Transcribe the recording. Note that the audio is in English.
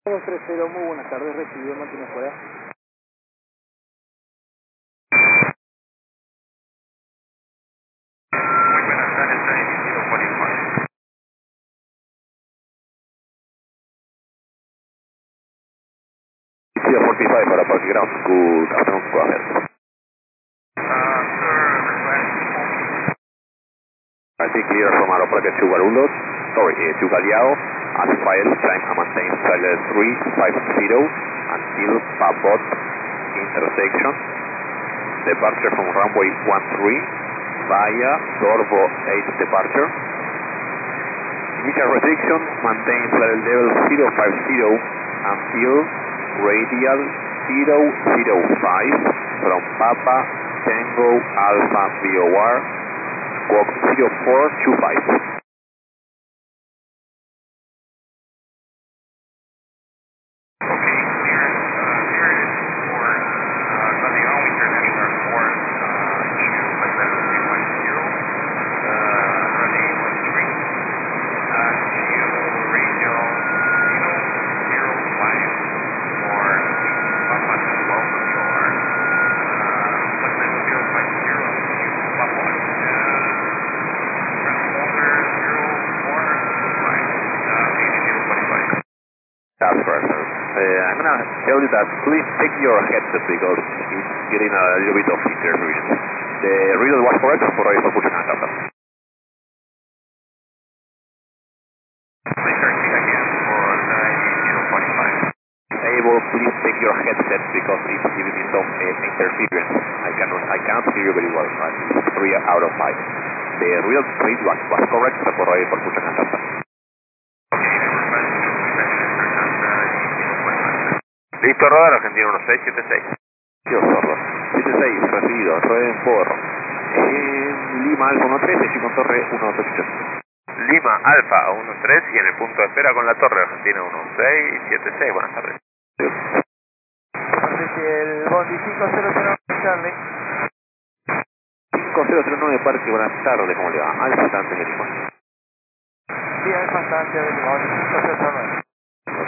230, muy buenas tardes, recibido, mantiene fuera. Muy buenas tardes, está emitido por informe. Sierra 45 para Parque Ground, good afternoon, go ahead. Sir, request. I think clear from Aeroparque to Guarulhos, sorry, to Galeao, Asphalt, climb and maintain trailer 350 until Papot intersection, departure from runway 13 via Dorvo 8 departure. Initial restriction, maintain flight level 050 until radial 005 from Papa Tango Alpha VOR, squawk 0425. Okay, clear is for Galeão International Airport, issue flight level 350, runway 13, to radial 005 for Papa Tango Alpha VOR, flight level 050 to Papa, transponder 0425, 8045. That's correct, sir. I'm going to tell you that please take your headset because it's getting a little bit of interference. The reader was correct, for for pushing and after. Please repeat again for the 045. Able, please take your headset because it's giving me some interference. I cannot hear you very well. Right? It's 3 out of 5. The real read was correct, for pushing and after. Víctor Rodar, Argentina 1676. Yo sordo. 76, recibido. Rueden por Lima Alfa 13, y con Torre 188. Lima Alfa 13 y en el punto de espera con la torre Argentina 1676. Buenas tardes. El Bondi 500 Charlie. 5039 Parque, buenas tardes, ¿cómo le va? Alfa Tanto de Lima. Sí, hay bastante del Bondi 509.